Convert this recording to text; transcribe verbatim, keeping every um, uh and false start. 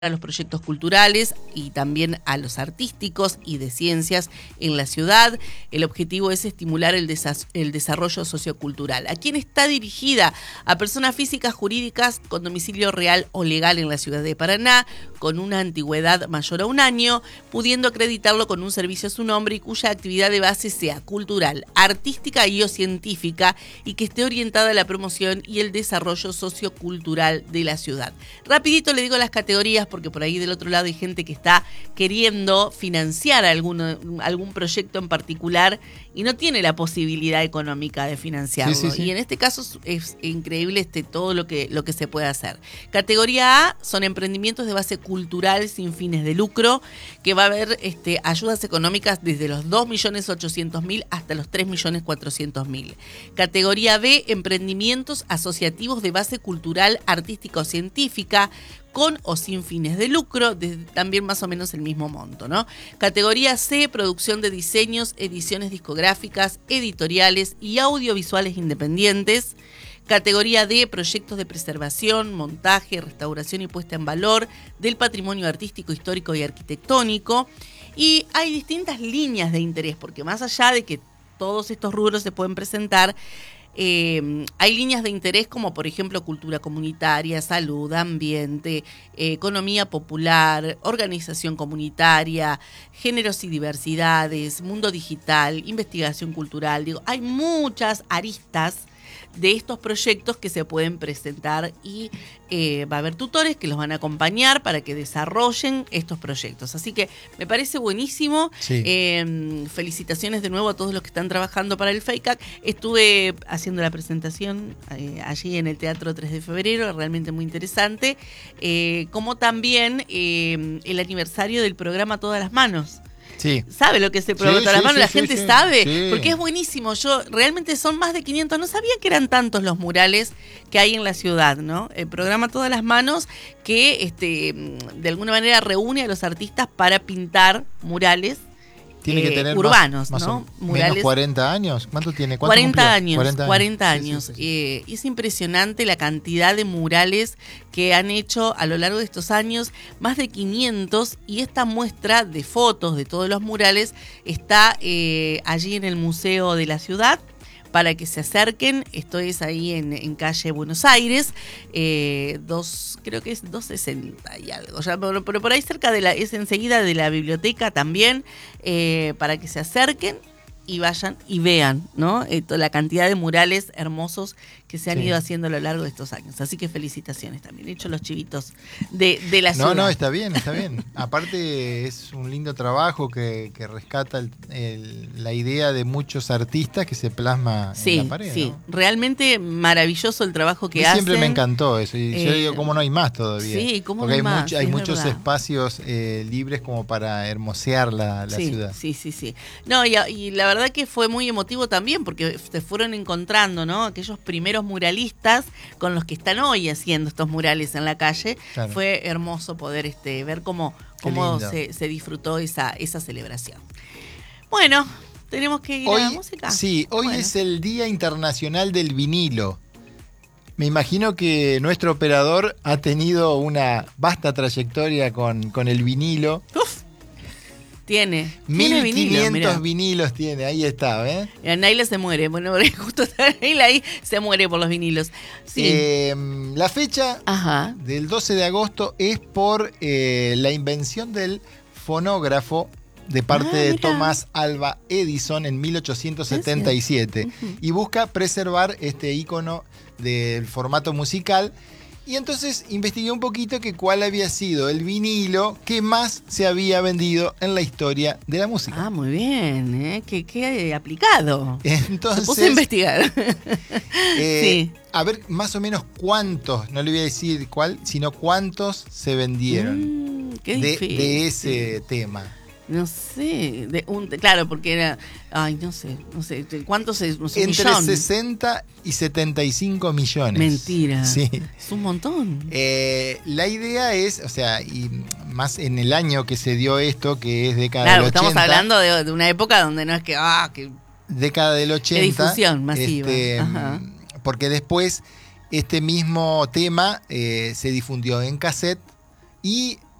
a los proyectos culturales y también a los artísticos y de ciencias en la ciudad. El objetivo es estimular el, desa- el desarrollo sociocultural. ¿A quién está dirigida? A personas físicas, jurídicas con domicilio real o legal en la ciudad de Paraná, con una antigüedad mayor a un año, pudiendo acreditarlo con un servicio a su nombre y cuya actividad de base sea cultural, artística y o científica y que esté orientada a la promoción y el desarrollo sociocultural de la ciudad. Rapidito le digo las categorías porque por ahí del otro lado hay gente que está queriendo financiar alguno, algún proyecto en particular y no tiene la posibilidad económica de financiarlo. Sí, sí, sí. Y en este caso es increíble este, todo lo que, lo que se puede hacer. Categoría A son emprendimientos de base cultural sin fines de lucro, que va a haber este, ayudas económicas desde los dos millones ochocientos mil hasta los tres millones cuatrocientos mil. Categoría B, emprendimientos asociativos de base cultural, artística o científica, con o sin fines de lucro, de, también más o menos el mismo monto, ¿no? Categoría C, producción de diseños, ediciones discográficas, editoriales y audiovisuales independientes. Categoría D, proyectos de preservación, montaje, restauración y puesta en valor del patrimonio artístico, histórico y arquitectónico. Y hay distintas líneas de interés, porque más allá de que todos estos rubros se pueden presentar, Eh, hay líneas de interés como por ejemplo cultura comunitaria, salud, ambiente, eh, economía popular, organización comunitaria, géneros y diversidades, mundo digital, investigación cultural. Digo, hay muchas aristas de estos proyectos que se pueden presentar y eh, va a haber tutores que los van a acompañar para que desarrollen estos proyectos. Así que me parece buenísimo. Sí. Eh, felicitaciones de nuevo a todos los que están trabajando para el F E I C A C. Estuve haciendo la presentación eh, allí en el Teatro tres de febrero, realmente muy interesante. Eh, como también eh, el aniversario del programa Todas las Manos. Sí. ¿Sabe lo que es el programa sí, Todas las sí, Manos? Sí, la sí, gente sí, sabe, sí. porque es buenísimo. Yo realmente son más de quinientos, no sabía que eran tantos los murales que hay en la ciudad, ¿no? El programa Todas las Manos que este, de alguna manera reúne a los artistas para pintar murales. Tiene que tener eh, urbanos, más, más ¿no? O Murales. Menos cuarenta años. ¿Cuánto tiene? ¿Cuánto cuarenta años, cuarenta años. cuarenta años. Sí, sí, sí. Eh, es impresionante la cantidad de murales que han hecho a lo largo de estos años, más de quinientos, y esta muestra de fotos de todos los murales está eh, allí en el Museo de la Ciudad, para que se acerquen. Esto es ahí en, en calle Buenos Aires, eh, dos, creo que es doscientos sesenta y algo, ya, pero, pero por ahí cerca de la, es enseguida de la biblioteca también, eh, para que se acerquen y vayan y vean, ¿no? Eh, la cantidad de murales hermosos que se han sí. ido haciendo a lo largo de estos años. Así que felicitaciones también. He hecho los chivitos de, de la ciudad. No, no, está bien, está bien. Aparte es un lindo trabajo que, que rescata el, el, la idea de muchos artistas que se plasma sí, en la pared. Sí, ¿no? Realmente maravilloso el trabajo que hacen. hacen. Siempre me encantó eso. Y eh, yo digo, ¿cómo no hay más todavía? Sí, ¿cómo Porque no hay, hay, más? mucho, hay sí, muchos verdad. espacios eh, libres como para hermosear la, la sí, ciudad. Sí, sí, sí. No, y, y la verdad que fue muy emotivo también porque se fueron encontrando, ¿no? Aquellos primeros muralistas con los que están hoy haciendo estos murales en la calle. Claro. Fue hermoso poder este, ver cómo, cómo se, se disfrutó esa, esa celebración. Bueno, tenemos que ir hoy, a la música. Sí, hoy bueno. es el Día Internacional del Vinilo. Me imagino que nuestro operador ha tenido una vasta trayectoria con, con el vinilo. Uf. Tiene. mil quinientos vinilos tiene, ahí está, ¿eh? Naila se muere, bueno, justo Naila ahí se muere por los vinilos. Sí. Eh, la fecha Ajá. del doce de agosto es por eh, la invención del fonógrafo de parte ah, de Thomas Alva Edison en mil ochocientos setenta y siete. Uh-huh. Y busca preservar este ícono del formato musical. Y entonces investigué un poquito que cuál había sido el vinilo que más se había vendido en la historia de la música. Ah, muy bien, ¿eh? Qué, qué aplicado. Entonces, se puso a investigar. eh, sí. A ver más o menos cuántos, no le voy a decir cuál, sino cuántos se vendieron mm, qué de, difícil. de ese tema. No sé, de un, claro, porque era, ay, no sé, no sé, ¿cuántos es? No sé, Entre millón. sesenta y setenta y cinco millones. Mentira. Sí. Es un montón. Eh, la idea es, o sea, y más en el año que se dio esto, que es década claro, del ochenta. Estamos hablando de, de una época donde no es que, ah, que... Década del ochenta. De difusión masiva. Este, Ajá. Porque después este mismo tema eh, se difundió en cassette y